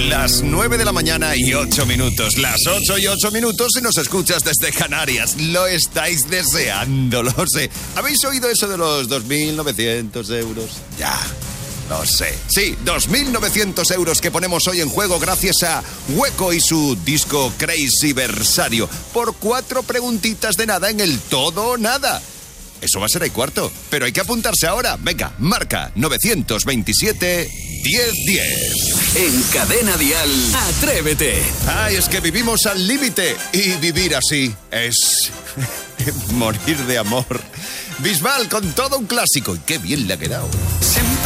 Las 9 de la mañana y 8 minutos. Las 8 y 8 minutos si nos escuchas desde Canarias. Lo estáis deseando, lo sé. ¿Habéis oído eso de los 2.900 euros? Ya, lo sé. Sí, 2.900 euros que ponemos hoy en juego gracias a Hueco y su disco Crazy Versario. Por 4 preguntitas de nada en el todo o nada. Eso va a ser el cuarto, pero hay que apuntarse ahora. Venga, marca 927 1010. En Cadena Dial, Atrévete. Ay, es que vivimos al límite. Y vivir así es morir de amor. Bisbal con todo un clásico. Y qué bien le ha quedado. Siempre